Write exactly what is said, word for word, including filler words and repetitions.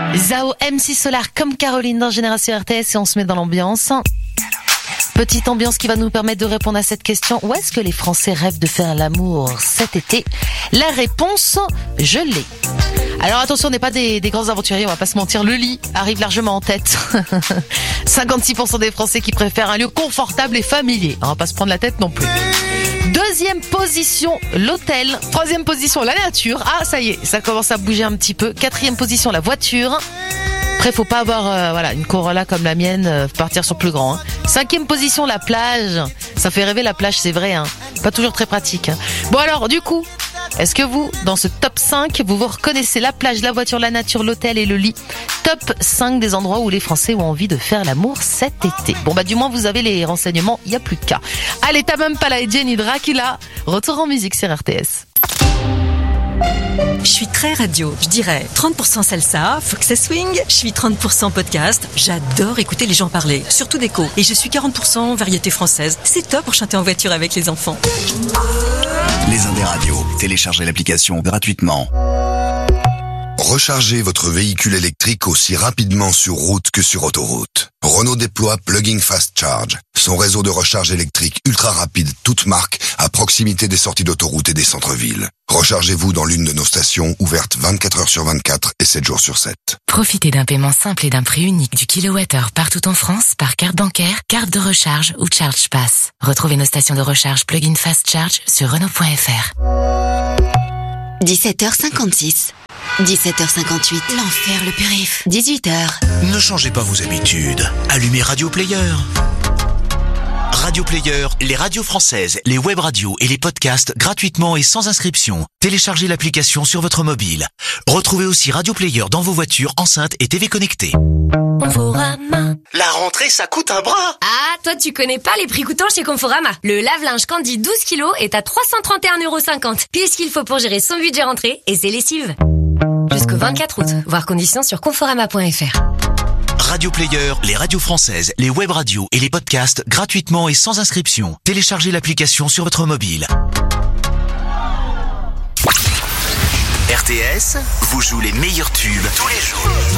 Zao, M C Solar comme Caroline dans Génération R T S et on se met dans l'ambiance. Petite ambiance qui va nous permettre de répondre à cette question. Où est-ce que les Français rêvent de faire l'amour cet été? La réponse, je l'ai. Alors attention, on n'est pas des, des grands aventuriers, on va pas se mentir, le lit arrive largement en tête. cinquante-six pour cent des Français qui préfèrent un lieu confortable et familier. On va pas se prendre la tête non plus. Deuxième position, l'hôtel. Troisième position, la nature. Ah, ça y est, ça commence à bouger un petit peu. Quatrième position, la voiture. Après, faut pas avoir euh, voilà une Corolla comme la mienne, euh, partir sur plus grand. Hein. Cinquième position, la plage. Ça fait rêver la plage, c'est vrai. Hein. Pas toujours très pratique. Hein. Bon alors, du coup, est-ce que vous, dans ce top cinq, vous vous reconnaissez la plage, la voiture, la nature, l'hôtel et le lit? Top cinq des endroits où les Français ont envie de faire l'amour cet été. Bon bah du moins vous avez les renseignements, il n'y a plus de cas. Allez, Tamam Pala et Jenny Dracula, retour en musique sur R T S. Je suis très radio, je dirais trente pour cent salsa, faut que ça swing. Je suis trente pour cent podcast, j'adore écouter les gens parler, surtout d'écho. Et je suis quarante pour cent variété française, c'est top pour chanter en voiture avec les enfants. Les Indés Radio, téléchargez l'application gratuitement. Rechargez votre véhicule électrique aussi rapidement sur route que sur autoroute. Renault déploie Plug-in Fast Charge, son réseau de recharge électrique ultra rapide, toute marque, à proximité des sorties d'autoroute et des centres-villes. Rechargez-vous dans l'une de nos stations, ouvertes vingt-quatre heures sur vingt-quatre et sept jours sur sept. Profitez d'un paiement simple et d'un prix unique du kilowattheure partout en France par carte bancaire, carte de recharge ou Charge Pass. Retrouvez nos stations de recharge Plug-in Fast Charge sur Renault point F R. dix-sept heures cinquante-six. dix-sept heures cinquante-huit. L'enfer, le périph. dix-huit heures. Ne changez pas vos habitudes. Allumez Radio Player. Radio Player, les radios françaises, les web radios et les podcasts gratuitement et sans inscription. Téléchargez l'application sur votre mobile. Retrouvez aussi Radio Player dans vos voitures, enceintes et T V connectées. Conforama. La rentrée, ça coûte un bras. Ah, toi tu connais pas les prix coûtants chez Conforama. Le lave-linge Candy douze kilos est à trois cent trente et un euros cinquante. Pile ce qu'il faut pour gérer son budget rentrée et ses lessives. Jusqu'au vingt-quatre août. Voir conditions sur conforama point F R. Radio Player, les radios françaises, les web radios et les podcasts gratuitement et sans inscription. Téléchargez l'application sur votre mobile. R T S vous joue les meilleurs tubes tous les jours.